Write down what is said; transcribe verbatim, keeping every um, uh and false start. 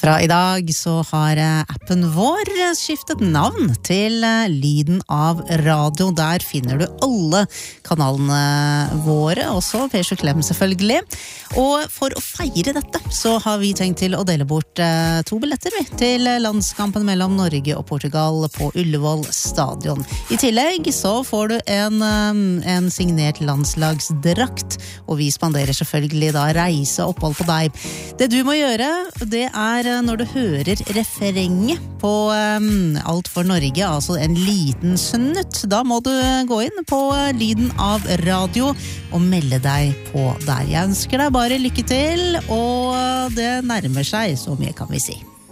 Fra i dag så har appen vår skiftet navn til Lyden av Radio. Der finner du alle kanalene våre, også Per Klem selvfølgelig. Og for å feire dette så har vi tenkt til å dele bort to billetter vi, til landskampen mellom Norge og Portugal på Ullevål stadion. I tillegg så får du en, en signert landslagsdrakt, og vi spanderer selvfølgelig da reise og opphold på deg. Det du må gjøre, det er når du hører refrenget på um, Alt for Norge, altså en liten snutt, da må du gå inn på Lyden av Radio og melde deg på der. Jeg ønsker deg bare lykke til, og det nærmer seg, så mye kan vi si.